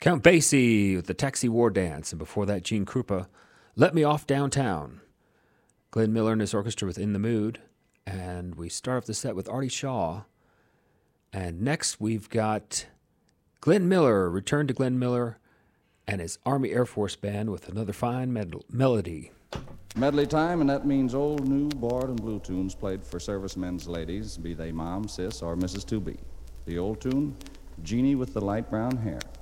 Count Basie with the Taxi War Dance, and before that, Gene Krupa, Let Me Off Downtown. Glenn Miller and his orchestra with In the Mood. And we start off the set with Artie Shaw. And next we've got Glenn Miller, Return to Glenn Miller, and his Army Air Force Band with another fine melody. Medley time, and that means old, new, bored, and blue tunes played for servicemen's ladies, be they mom, sis, or Mrs. 2B. The old tune, Jeannie with the Light Brown Hair.